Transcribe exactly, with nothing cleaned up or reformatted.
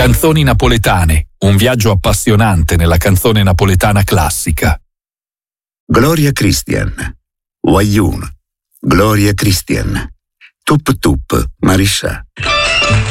Canzoni napoletane, un viaggio appassionante nella canzone napoletana classica. Gloria Christian, Wayun, Gloria Christian, Tup Tup Mariscià.